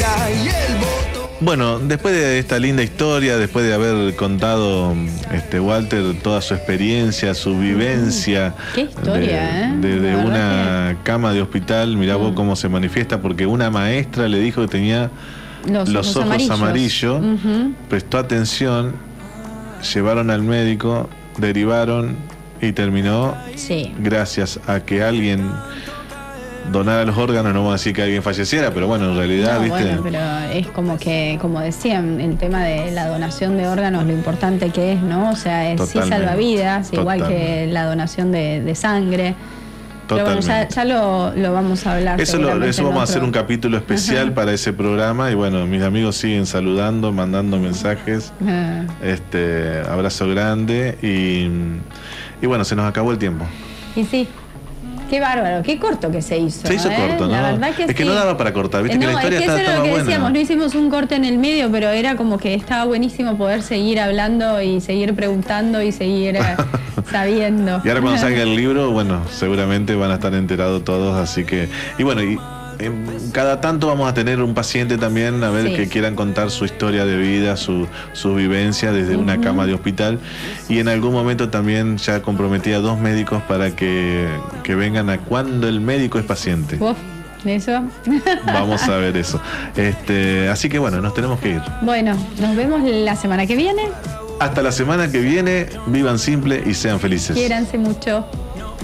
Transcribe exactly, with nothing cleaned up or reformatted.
y el voto. Bueno, después de esta linda historia, después de haber contado este Walter toda su experiencia, su vivencia, qué historia, de, ¿eh? de, de una que... cama de hospital, mirá mm. vos cómo se manifiesta, porque una maestra le dijo que tenía los, los ojos, ojos amarillos, amarillos uh-huh. prestó atención, llevaron al médico, derivaron y terminó sí. gracias a que alguien donara los órganos. No vamos a decir que alguien falleciera, pero bueno, en realidad, no, ¿viste? Bueno, pero es como que, como decían, el tema de la donación de órganos, lo importante que es, ¿no? O sea, es, sí salva vidas, igual Totalmente. que la donación de, de sangre. Pero bueno, ya, ya lo, lo vamos a hablar. Eso, lo, eso vamos a hacer un capítulo especial Ajá. para ese programa. Y bueno, mis amigos siguen saludando, mandando mensajes. Ajá. Este, abrazo grande. Y, y bueno, se nos acabó el tiempo. Y sí. Qué bárbaro, qué corto que se hizo. Se hizo ¿eh? corto, ¿no? La verdad que es sí. que no daba para cortar, viste no, que la historia es que eso estaba, es lo que buena. decíamos, no hicimos un corte en el medio, pero era como que estaba buenísimo poder seguir hablando y seguir preguntando y seguir sabiendo. Y ahora cuando salga el libro, bueno, seguramente van a estar enterados todos, así que... Y bueno, y eh, cada tanto vamos a tener un paciente también, a ver, sí. que quieran contar su historia de vida, su, su vivencia desde uh-huh. una cama de hospital. Y en algún momento también ya comprometí a dos médicos para que, que vengan a cuando el médico es paciente. Uf, ¿eso? Vamos a ver eso. Este, así que bueno, nos tenemos que ir. Bueno, nos vemos la semana que viene. Hasta la semana que viene, vivan simple y sean felices. Quiéranse mucho.